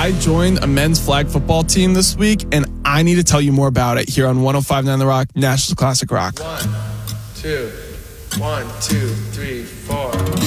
I joined a men's flag football team this week, and I need to tell you more about it here on 105.9 The Rock, National Classic Rock. 1, 2, 1, 2, 3, 4.